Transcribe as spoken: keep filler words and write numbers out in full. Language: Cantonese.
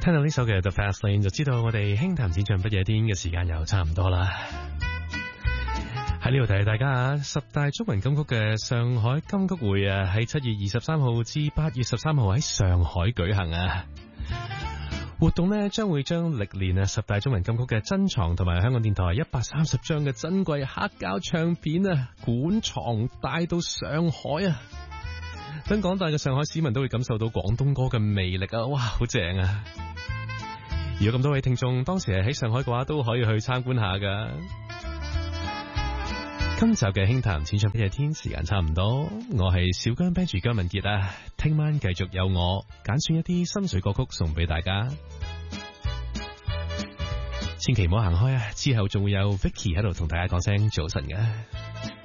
聽到呢首嘅 The Fast Lane 就知道我哋輕談淺唱不夜天嘅時間又差唔多啦。喺呢度提提大家啊，十大中文金曲嘅上海金曲會啊，喺七月二十三號至八月十三號喺上海舉行啊。活動呢將會將歷年啊十大中文金曲嘅珍藏同埋香港電台一百三十張嘅珍貴黑膠唱片啊館藏帶到上海啊，等廣大嘅上海市民都會感受到廣東歌嘅魅力啊！哇，好正啊！如果咁多位聽眾當時係喺上海嘅話，都可以去參觀下噶。今集嘅輕談淺唱不夜天時間差唔多，我係小姜 Benji 姜文傑啊，聽晚繼續有我揀選一啲心水歌曲送俾大家，千祈唔好行開啊！之後仲會有 Vicky 喺度同大家講聲早晨嘅。